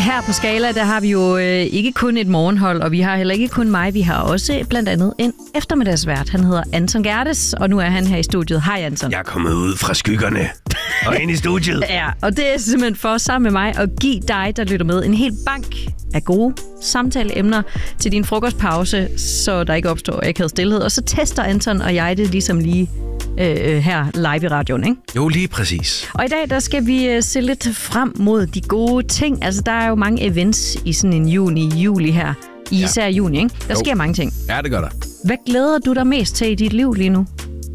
her på Skala, der har vi jo ikke kun et morgenhold, og vi har heller ikke kun mig. Vi har også blandt andet en eftermiddagsvært. Han hedder Anton Gerdes, og nu er han her i studiet. Hej, Anton. Jeg er kommet ud fra skyggerne og ind i studiet. Ja, og det er simpelthen for sammen med mig at give dig, der lytter med, en hel bank af gode samtaleemner til din frokostpause, så der ikke opstår akavet stilhed. Og så tester Anton og jeg det ligesom lige her live i radioen, ikke? Jo, lige præcis. Og i dag, der skal vi se lidt frem mod de gode ting. Altså, der er jo mange events i sådan en juli her. Især juni, ikke? Der sker mange ting. Ja, det gør der. Hvad glæder du dig mest til i dit liv lige nu?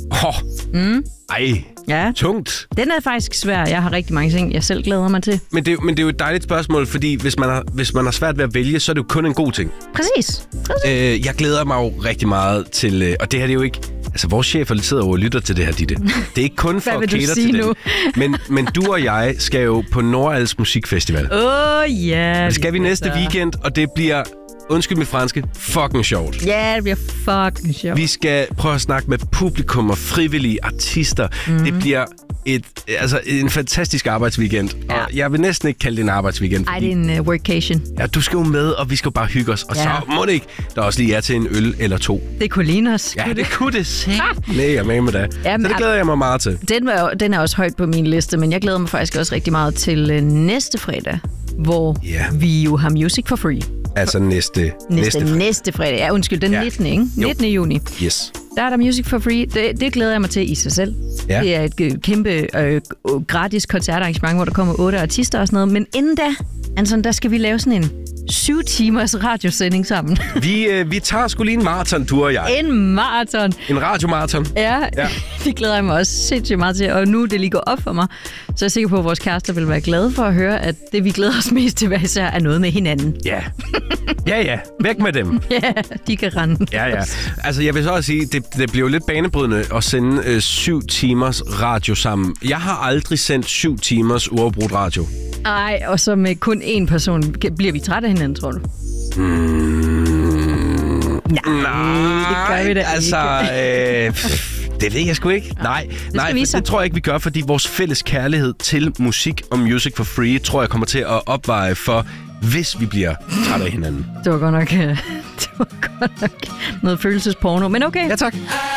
Ja. Tungt. Den er faktisk svær. Jeg har rigtig mange ting, jeg selv glæder mig til. Men det er jo et dejligt spørgsmål, fordi hvis man har svært ved at vælge, så er det jo kun en god ting. Præcis. Jeg glæder mig jo rigtig meget til, og det her det er jo ikke... Altså, vores chefer sidder og lytter til det her, Ditte. Det er ikke kun for at cater til dem. Men du og jeg skal jo på Nordals Musikfestival. Ja. Det skal vi næste weekend, og det bliver... Undskyld mit franske, fucking sjovt. Ja, det bliver fucking sjovt. Vi skal prøve at snakke med publikum og frivillige artister. Det bliver en fantastisk arbejdsweekend. Ja. Og jeg vil næsten ikke kalde det en arbejdsweekend. Ej, det er en workation. Ja, du skal jo med, og vi skal jo bare hygge os. Og så må det ikke, der også lige er til en øl eller to. Det kunne ligne os. Ja, det kunne det. Nej, jeg er med det. Ja, så det glæder jeg mig meget til. Den er også højt på min liste, men jeg glæder mig faktisk også rigtig meget til næste fredag, hvor vi jo har Music for Free. Altså næste fredag. Ja, undskyld, den 19. Ikke? 19. juni. Yes. Der er der Music for Free. Det glæder jeg mig til i sig selv. Ja. Det er et kæmpe gratis koncertarrangement, hvor der kommer 8 artister og sådan noget. Men inden da, Anton, der skal vi lave sådan en 7 timers radiosending sammen. Vi tager sgu lige en maraton, du og jeg. En maraton. En radiomaraton. Ja, det glæder jeg mig også sindssygt meget til. Og nu det lige går op for mig, så er jeg sikker på, at vores kærester vil være glade for at høre, at det, vi glæder os mest til hver især, er noget med hinanden. Ja. Ja. Væk med dem. Ja, de kan rende. Ja. Altså, jeg vil så også sige, det bliver jo lidt banebrydende at sende 7 timers radio sammen. Jeg har aldrig sendt 7 timers uafbrudt radio. Ej, og så med kun én person. Bliver vi trætte af hinanden, tror du? Nej, det gør vi da altså, det ved jeg sgu ikke. Nej, det tror jeg ikke, vi gør, fordi vores fælles kærlighed til musik og Music for Free, tror jeg kommer til at opveje for, hvis vi bliver trætte af hinanden. Det var godt nok noget følelsesporno, men okay. Ja, tak.